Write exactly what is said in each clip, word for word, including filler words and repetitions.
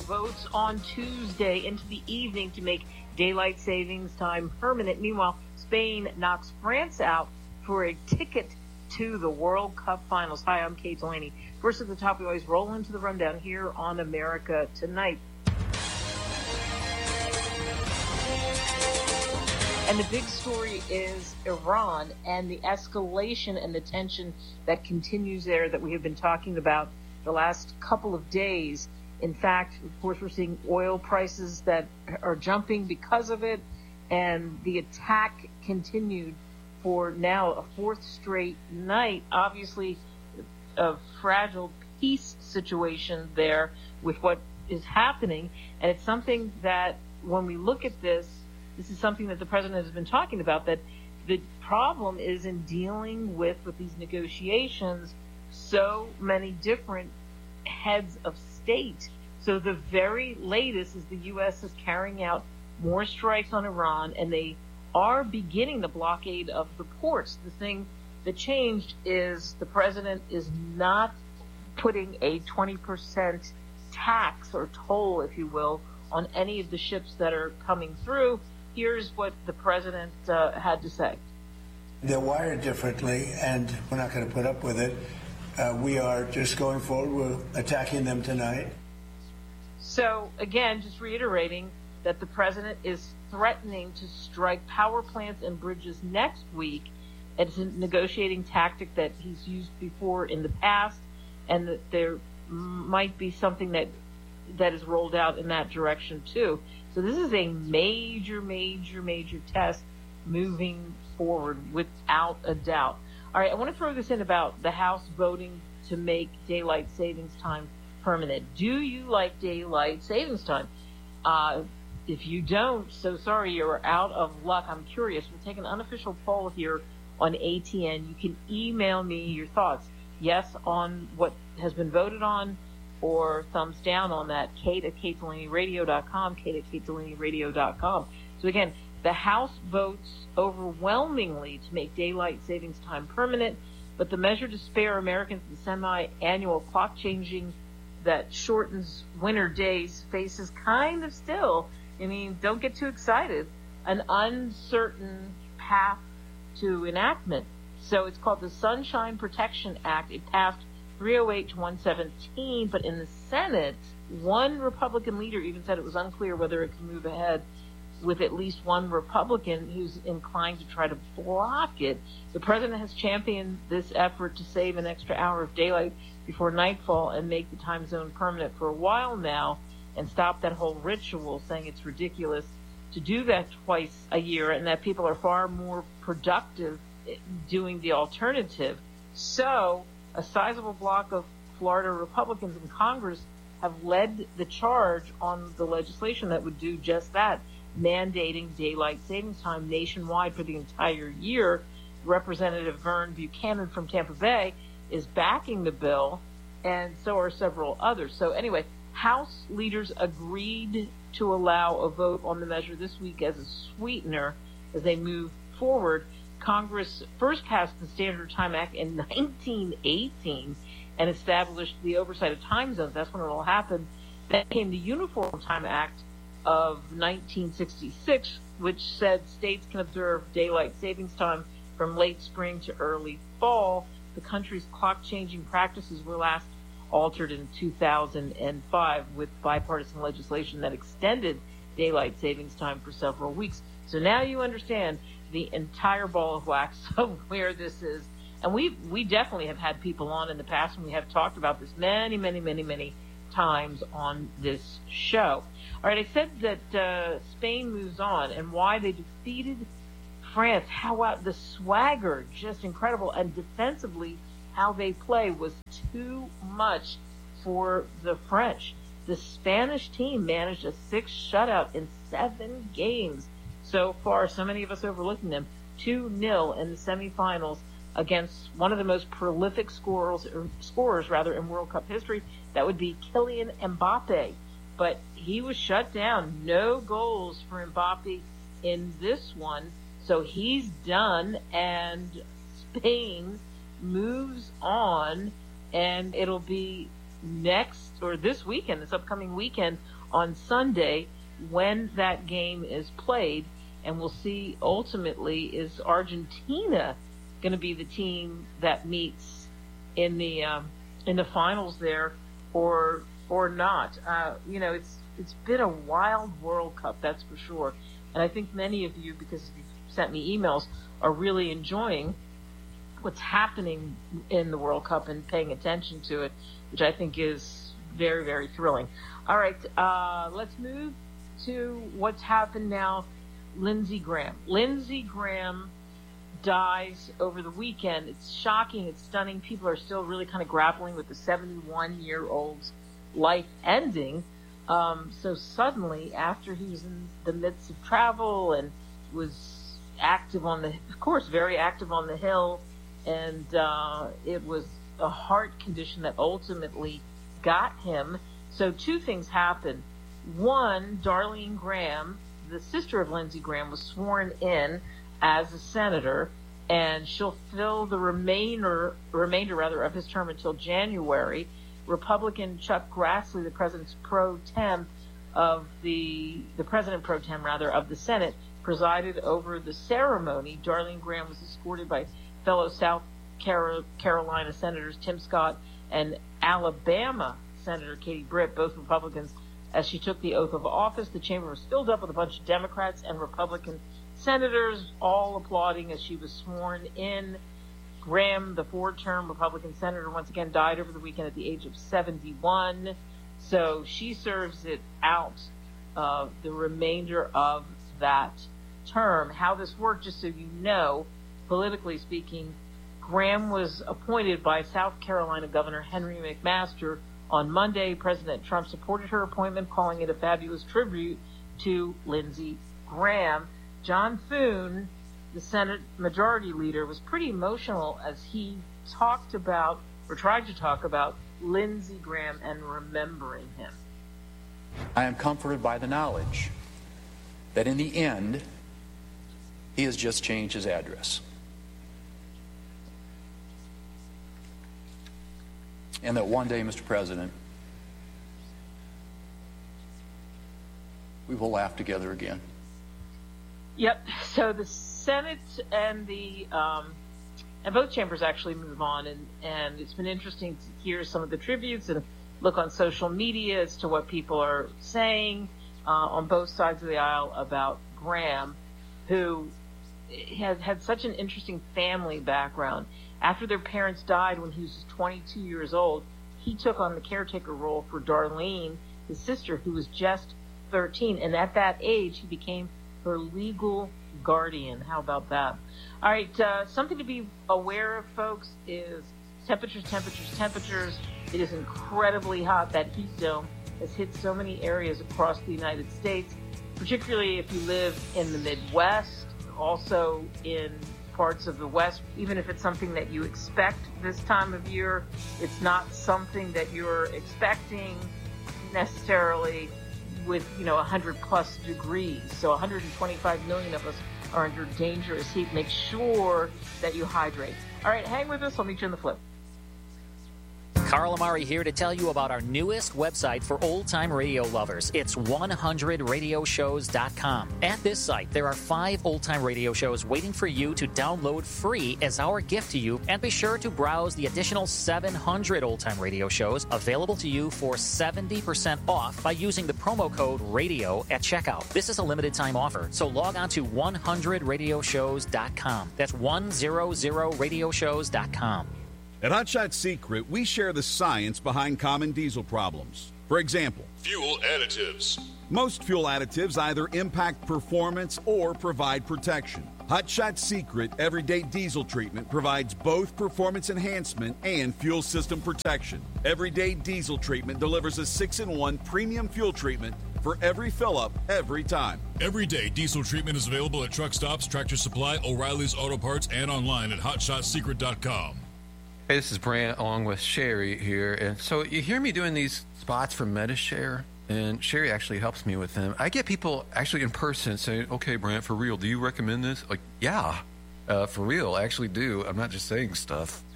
votes on Tuesday into the evening to make daylight savings time permanent. Meanwhile, Spain knocks France out for a ticket to the World Cup Finals. Hi, I'm Kate Delaney. First at the top, we always roll into the rundown here on America Tonight. And the big story is Iran and the escalation and the tension that continues there that we have been talking about the last couple of days. In fact, of course, we're seeing oil prices that are jumping because of it, and the attack continued for now a fourth straight night. Obviously, a fragile peace situation there with what is happening, and it's something that when we look at this, this is something that the president has been talking about, that the problem is in dealing with, with these negotiations, so many different heads of state. So the very latest is the U S is carrying out more strikes on Iran, and they are beginning the blockade of the ports. The thing that changed is the president is not putting a twenty percent tax or toll, if you will, on any of the ships that are coming through. Here's what the president uh, had to say. They're wired differently, and we're not going to put up with it. Uh, we are just going forward. We're attacking them tonight. So, again, just reiterating that the president is threatening to strike power plants and bridges next week. It's a negotiating tactic that he's used before in the past, and that there might be something that that is rolled out in that direction, too. So this is a major, major, major test moving forward without a doubt. All right, I want to throw this in about the House voting to make daylight savings time permanent. Do you like daylight savings time? Uh, if you don't, so sorry, you're out of luck. I'm curious. We'll take an unofficial poll here on A T N. You can email me your thoughts. Yes on what has been voted on, or thumbs down on that. Kate at Kate Delaney Radio dot com, Kate at Kate Delaney Radio dot com. So again, the House votes overwhelmingly to make daylight savings time permanent, but the measure to spare Americans the semi-annual clock changing that shortens winter days faces kind of still, I mean, don't get too excited, an uncertain path to enactment. So it's called the Sunshine Protection Act. It passed three oh eight to one seventeen, but in the Senate, one Republican leader even said it was unclear whether it could move ahead, with at least one Republican who's inclined to try to block it. The president has championed this effort to save an extra hour of daylight before nightfall and make the time zone permanent for a while now, and stop that whole ritual, saying it's ridiculous to do that twice a year and that people are far more productive doing the alternative. So a sizable block of Florida Republicans in Congress have led the charge on the legislation that would do just that, mandating daylight savings time nationwide for the entire year. Representative Vern Buchanan from Tampa Bay is backing the bill, and so are several others. So anyway, House leaders agreed to allow a vote on the measure this week as a sweetener as they move forward. Congress first passed the Standard Time Act in nineteen eighteen and established the oversight of time zones. That's when it all happened. Then came the Uniform Time Act of nineteen sixty-six, which said states can observe daylight savings time from late spring to early fall. The country's clock-changing practices were last altered in two thousand five with bipartisan legislation that extended daylight savings time for several weeks. So now you understand the entire ball of wax of where this is. And we we definitely have had people on in the past, and we have talked about this many, many, many, many times on this show. All right, I said that uh, Spain moves on, and why they defeated France. How uh, the swagger, just incredible, and defensively, how they play was too much for the French. The Spanish team managed a six shutout in seven games so far. So many of us overlooking them. two nil in the semifinals against one of the most prolific scorers, or scorers rather, in World Cup history. That would be Kylian Mbappe. But he was shut down. No goals for Mbappe in this one. So he's done, and Spain moves on, and it'll be next, or this weekend, this upcoming weekend, on Sunday when that game is played, and we'll see ultimately, is Argentina going to be the team that meets in the um, in the finals there, or or not? Uh, you know, it's it's been a wild World Cup, that's for sure. And I think many of you, because you've sent me emails, are really enjoying what's happening in the World Cup and paying attention to it, which I think is very, very thrilling. All right, uh, let's move to what's happened now. Lindsey Graham. Lindsey Graham dies over the weekend. It's shocking. It's stunning. People are still really kind of grappling with the seventy-one-year-old's life ending. Um, so suddenly, after he was in the midst of travel and was active on the, of course, very active on the Hill, and uh, it was a heart condition that ultimately got him. So two things happened. One, Darlene Graham, the sister of Lindsey Graham, was sworn in as a senator, and she'll fill the remainder, remainder rather, of his term until January. Republican Chuck Grassley, the president's pro tem of the the president pro tem rather of the Senate, presided over the ceremony. Darlene Graham was escorted by fellow South Carolina senators Tim Scott and Alabama Senator Katie Britt, both Republicans. As she took the oath of office, the chamber was filled up with a bunch of Democrats and Republican senators, all applauding as she was sworn in. Graham, the four-term Republican senator, once again died over the weekend at the age of seventy-one. So she serves it out uh, the remainder of that term. How this worked, just so you know, politically speaking, Graham was appointed by South Carolina Governor Henry McMaster on Monday. President Trump supported her appointment, calling it a fabulous tribute to Lindsey Graham. John Thune, the Senate Majority Leader, was pretty emotional as he talked about, or tried to talk about, Lindsey Graham and remembering him. I am comforted by the knowledge that in the end, he has just changed his address. And that one day, Mister President, we will laugh together again. Yep. So the Senate and the um, and both chambers actually move on, and, and it's been interesting to hear some of the tributes and look on social media as to what people are saying uh, on both sides of the aisle about Graham, who had had such an interesting family background. After their parents died when he was twenty-two years old, he took on the caretaker role for Darlene, his sister, who was just thirteen. And at that age, he became her legal guardian. How about that? All right, uh, something to be aware of, folks, is temperatures, temperatures, temperatures. It is incredibly hot. That heat dome has hit so many areas across the United States, particularly if you live in the Midwest, also in parts of the West. Even if it's something that you expect this time of year, it's not something that you're expecting necessarily with, you know, one hundred plus degrees. So one hundred twenty-five million of us are under dangerous heat. Make sure that you hydrate. All right, hang with us. I'll meet you in the flip. Carl Amari here to tell you about our newest website for old-time radio lovers. It's one hundred radio shows dot com. At this site, there are five old-time radio shows waiting for you to download free as our gift to you, and be sure to browse the additional seven hundred old-time radio shows available to you for seventy percent off by using the promo code RADIO at checkout. This is a limited-time offer, so log on to one hundred radio shows dot com. That's one hundred radio shows dot com. At Hot Shot Secret, we share the science behind common diesel problems. For example, fuel additives. Most fuel additives either impact performance or provide protection. Hot Shot Secret Everyday Diesel Treatment provides both performance enhancement and fuel system protection. Everyday Diesel Treatment delivers a six in one premium fuel treatment for every fill-up, every time. Everyday Diesel Treatment is available at truck stops, Tractor Supply, O'Reilly's Auto Parts, and online at hot shot secret dot com. Hey, this is Brant along with Sherry here. And so you hear me doing these spots for MediShare, and Sherry actually helps me with them. I get people actually in person saying, okay, Brant, for real, do you recommend this? Like, yeah, uh, for real, I actually do. I'm not just saying stuff.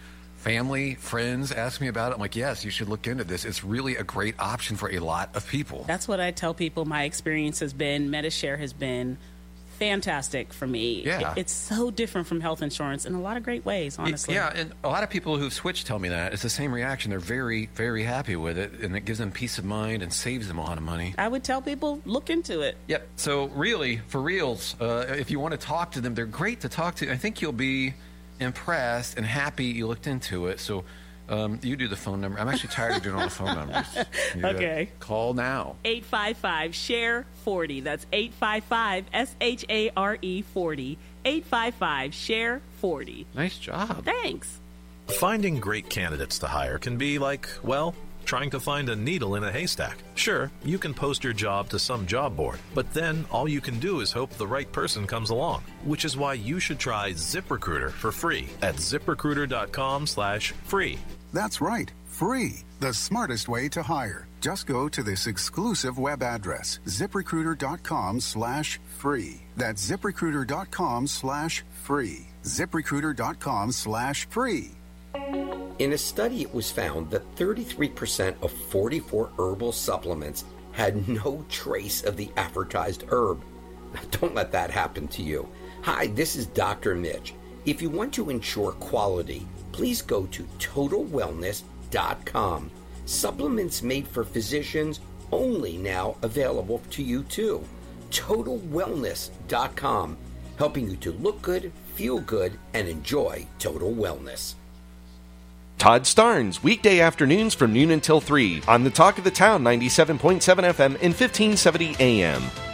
family, friends ask me about it. I'm like, yes, you should look into this. It's really a great option for a lot of people. That's what I tell people. My experience has been, Medi-Share has been fantastic for me. Yeah. It, it's so different from health insurance in a lot of great ways, honestly. Yeah, and a lot of people who've switched tell me that. It's the same reaction. They're very, very happy with it, and it gives them peace of mind and saves them a lot of money. I would tell people, look into it. Yep. So really, for reals, uh, if you want to talk to them, they're great to talk to. I think you'll be impressed and happy you looked into it. So um, you do the phone number. I'm actually tired of doing all the phone numbers. You Okay. Call now. eight five five, S H A R E, forty. That's eight five five, S H A R E, forty. eight five five, S H A R E, forty. Nice job. Thanks. Finding great candidates to hire can be like, well, trying to find a needle in a haystack. Sure, you can post your job to some job board, but then all you can do is hope the right person comes along, which is why you should try ZipRecruiter for free at ZipRecruiter.com slash free. That's right, free. The smartest way to hire. Just go to this exclusive web address, ZipRecruiter.com slash free. That's ZipRecruiter.com slash free. ZipRecruiter.com slash free. In a study, it was found that thirty-three percent of forty-four herbal supplements had no trace of the advertised herb. Don't let that happen to you. Hi, this is Doctor Mitch. If you want to ensure quality, please go to Total Wellness dot com. Supplements made for physicians only now available to you too. Total Wellness dot com, helping you to look good, feel good, and enjoy total wellness. Todd Starnes, weekday afternoons from noon until three on the Talk of the Town ninety-seven point seven F M and fifteen seventy A M.